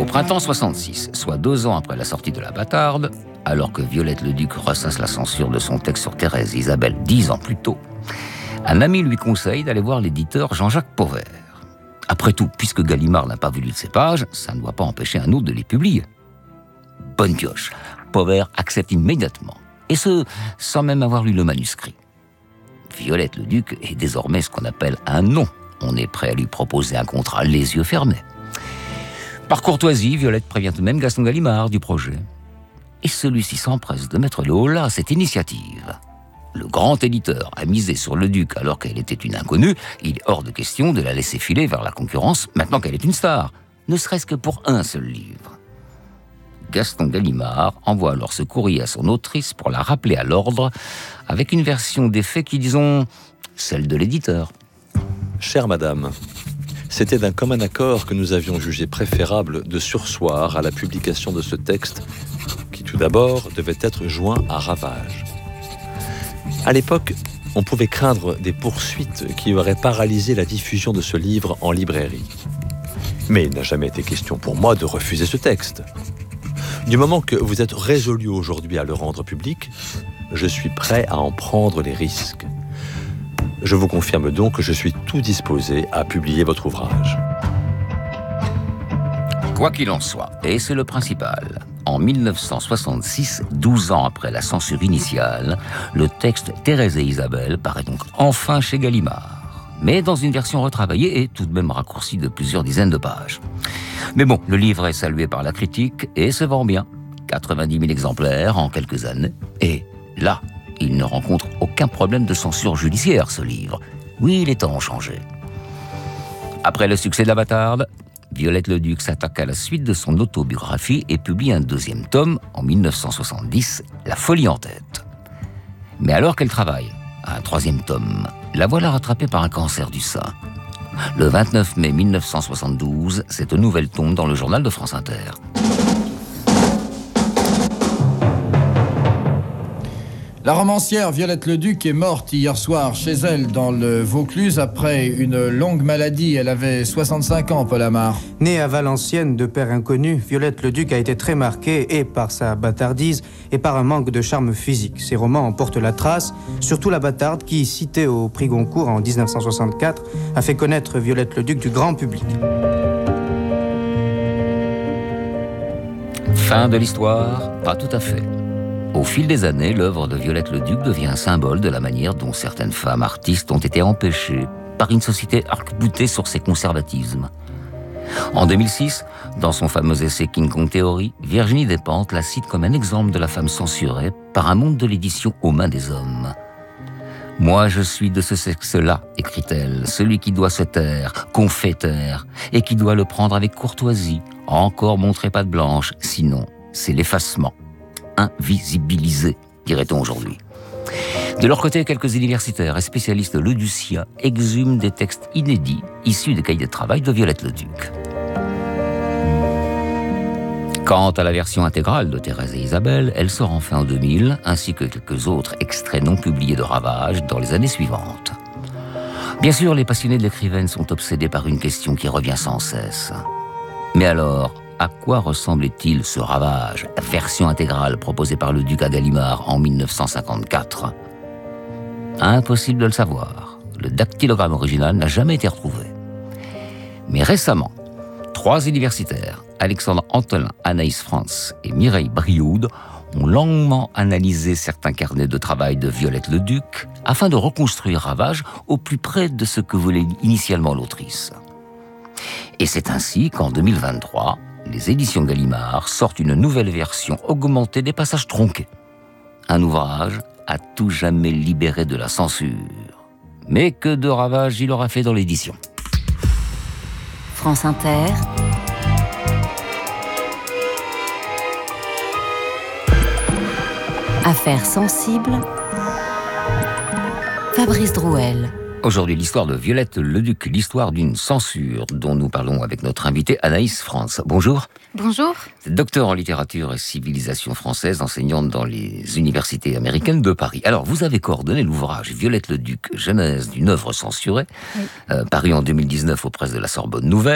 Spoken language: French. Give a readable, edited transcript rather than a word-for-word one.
printemps 66, soit 2 ans après la sortie de La Bâtarde, alors que Violette Leduc ressasse la censure de son texte sur Thérèse et Isabelle 10 ans plus tôt, un ami lui conseille d'aller voir l'éditeur Jean-Jacques Pauvert. Après tout, puisque Gallimard n'a pas voulu de ces pages, ça ne doit pas empêcher un autre de les publier. Bonne pioche, Pauvert accepte immédiatement, et ce, sans même avoir lu le manuscrit. Violette Leduc est désormais ce qu'on appelle un nom. On est prêt à lui proposer un contrat les yeux fermés. Par courtoisie, Violette prévient tout de même Gaston Gallimard du projet. Et celui-ci s'empresse de mettre le holà à cette initiative. Le grand éditeur a misé sur Leduc alors qu'elle était une inconnue. Il est hors de question de la laisser filer vers la concurrence maintenant qu'elle est une star, ne serait-ce que pour un seul livre. Gaston Gallimard envoie alors ce courrier à son autrice pour la rappeler à l'ordre, avec une version des faits qui, disons, celle de l'éditeur. Chère madame, c'était d'un commun accord que nous avions jugé préférable de surseoir à la publication de ce texte, qui tout d'abord devait être joint à Ravage. À l'époque, on pouvait craindre des poursuites qui auraient paralysé la diffusion de ce livre en librairie. Mais il n'a jamais été question pour moi de refuser ce texte. Du moment que vous êtes résolu aujourd'hui à le rendre public, je suis prêt à en prendre les risques. Je vous confirme donc que je suis tout disposé à publier votre ouvrage. Quoi qu'il en soit, et c'est le principal, en 1966, 12 ans après la censure initiale, le texte Thérèse et Isabelle paraît donc enfin chez Gallimard, mais dans une version retravaillée et tout de même raccourcie de plusieurs dizaines de pages. Mais bon, le livre est salué par la critique et se vend bien. 90 000 exemplaires en quelques années. Et là, il ne rencontre aucun problème de censure judiciaire, ce livre. Oui, les temps ont changé. Après le succès de La Bâtarde, Violette Leduc s'attaque à la suite de son autobiographie et publie un deuxième tome en 1970, La folie en tête. Mais alors qu'elle travaille à un troisième tome, la voilà rattrapée par un cancer du sein. Le 29 mai 1972, cette nouvelle tombe dans le journal de France Inter. La romancière Violette Leduc est morte hier soir chez elle dans le Vaucluse après une longue maladie. Elle avait 65 ans, Paul Amar. Née à Valenciennes de père inconnu, Violette Leduc a été très marquée et par sa bâtardise et par un manque de charme physique. Ses romans en portent la trace, surtout La Bâtarde qui, citée au prix Goncourt en 1964, a fait connaître Violette Leduc du grand public. Fin de l'histoire? Pas tout à fait. Au fil des années, l'œuvre de Violette Leduc devient un symbole de la manière dont certaines femmes artistes ont été empêchées par une société arc-boutée sur ses conservatismes. En 2006, dans son fameux essai King Kong Theory, Virginie Despentes la cite comme un exemple de la femme censurée par un monde de l'édition aux mains des hommes. « Moi, je suis de ce sexe-là, écrit-elle, celui qui doit se taire, qu'on fait taire, et qui doit le prendre avec courtoisie, encore montrer patte blanche, sinon c'est l'effacement. Invisibilisé, dirait-on aujourd'hui. » De leur côté, quelques universitaires et spécialistes leduciens exhument des textes inédits issus des cahiers de travail de Violette Leduc. Quant à la version intégrale de Thérèse et Isabelle, elle sort enfin en 2000, ainsi que quelques autres extraits non publiés de Ravage dans les années suivantes. Bien sûr, les passionnés de l'écrivaine sont obsédés par une question qui revient sans cesse. Mais alors, à quoi ressemblait-il ce Ravage, version intégrale proposée par Leduc à Gallimard en 1954 ? Impossible de le savoir. Le dactylogramme original n'a jamais été retrouvé. Mais récemment, 3 universitaires, Alexandre Antolin, Anaïs France et Mireille Brioude, ont longuement analysé certains carnets de travail de Violette Leduc afin de reconstruire Ravage au plus près de ce que voulait initialement l'autrice. Et c'est ainsi qu'en 2023, les éditions Gallimard sortent une nouvelle version augmentée des passages tronqués. Un ouvrage à tout jamais libéré de la censure. Mais que de ravages il aura fait dans l'édition. France Inter. Affaires sensibles. Fabrice Drouel. Aujourd'hui, l'histoire de Violette Leduc, l'histoire d'une censure dont nous parlons avec notre invitée Anaïs France. Bonjour. Bonjour. Docteur en littérature et civilisation française, enseignante dans les universités américaines de Paris. Alors, vous avez coordonné l'ouvrage Violette Leduc, genèse d'une œuvre censurée, paru en 2019 aux presses de la Sorbonne Nouvelle.